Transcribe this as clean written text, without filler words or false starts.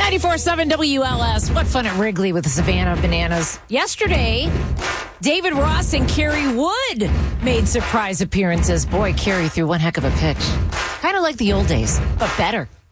94.7 WLS. What fun at Wrigley with the Savannah Bananas. Yesterday, David Ross and Kerry Wood made surprise appearances. Boy, Kerry threw one heck of a pitch. Kind of like the old days, but better.